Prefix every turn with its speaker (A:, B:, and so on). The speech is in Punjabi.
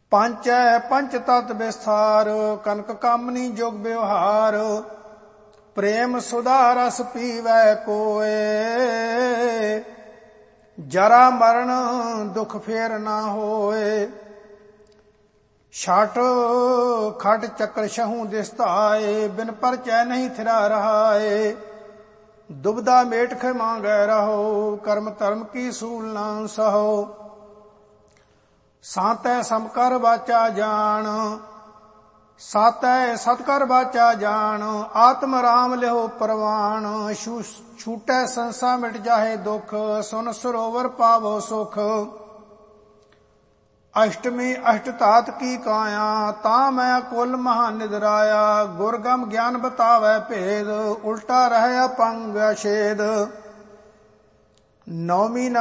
A: ਪਾਂਚੈ ਪੰਚ ਤਤ ਵਿਸਥਾਰ, ਕਨਕ ਕਾਮਨੀ ਜੁਗ ਵਿਵਹਾਰ। ਪ੍ਰੇਮ ਸੁਧਾ ਰਸ ਪੀਵੈ ਕੋਏ, ਜਰਾ ਮਰਨ ਦੁਖ ਫੇਰ ਨਾ ਹੋਏ। ਛਟ ਖਟ ਚੱਕਰ ਛਹੂ ਦਿਸਤਾਏ, ਬਿਨ ਪਰਚੈ ਨਹੀਂ ਥਿਰਾ ਰਹਾਏ। ਦੁਬਦਾ ਮੇਟ ਖ ਮੰਗੈ ਰਹੋ, ਕਰਮ ਧਰਮ ਕੀ ਸੂਲ ਨਾ ਸਹੋ। ਸਾਤੈ ਸਮਕਰ ਵਾਚਾ ਜਾਣ, ਸਾਤੈ ਸਤਕਰ ਵਾਚਾ ਜਾਣ। ਆਤਮ ਰਾਮ ਲਿਓ ਪ੍ਰਵਾਣ, ਛੂਟੈ ਸੰਸਾ ਮਿਟ ਜਾਹੇ ਦੁਖ। ਸੁਨ ਸਰੋਵਰ ਪਾਵੋ ਸੁਖ। ਅਸ਼ਟਮੀ ਅਸ਼ਟ ਧਾਤ ਕੀ ਕਾਇਆ, ਤਾਂ ਮੈਂ ਕੁਲ ਮਹਾ ਨਿਦਰਾਇਆ। ਗੁਰਗਮ ਗਿਆਨ ਬਤਾਵੈ ਭੇਦ, ਉਲਟਾ ਰਹਿ ਅਪੰਗ ਛੇਦ। ਨੌਵੀਂ